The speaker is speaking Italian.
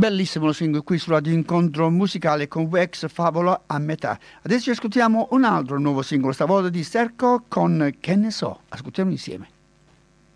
Bellissimo lo singolo qui su Radio Incontro Musicale con Wex, Favola a metà. Adesso ascoltiamo un altro nuovo singolo, stavolta di Serco con Che ne so. Ascoltiamo insieme.